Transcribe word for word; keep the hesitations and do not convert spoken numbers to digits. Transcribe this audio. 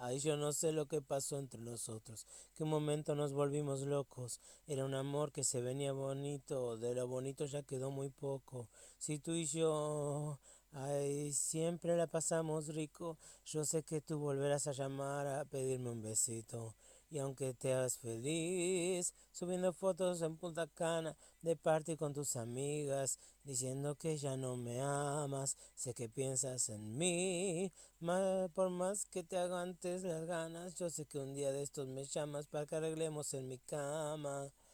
Ay, yo no sé lo que pasó entre nosotros, qué momento nos volvimos locos. Era un amor que se venía bonito, de lo bonito ya quedó muy poco. Si tú y yo, ay, siempre la pasamos rico, yo sé que tú volverás a llamar a pedirme un besito. Y aunque te hagas feliz, subiendo fotos en Punta Cana, de party con tus amigas, diciendo que ya no me amas, sé que piensas en mí, ma- por más que te aguantes las ganas, yo sé que un día de estos me llamas para que arreglemos en mi cama.